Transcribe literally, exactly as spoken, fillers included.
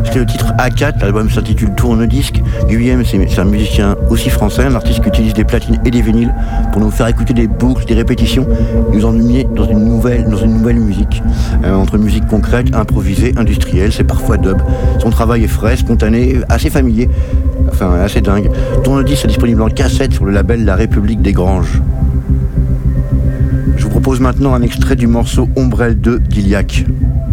C'était le titre A quatre, l'album s'intitule Tourne-disque. Guillaume, c'est, c'est un musicien aussi français, un artiste qui utilise des platines et des vinyles pour nous faire écouter des boucles, des répétitions, nous emmener dans une nouvelle, dans une nouvelle musique. Euh, entre musique concrète, improvisée, industrielle, c'est parfois dub. Son travail est frais, spontané, assez familier, enfin assez dingue. Tourne-disque est disponible en cassette sur le label La République des Granges. Je vous propose maintenant un extrait du morceau Ombrelle deux d'Iliac.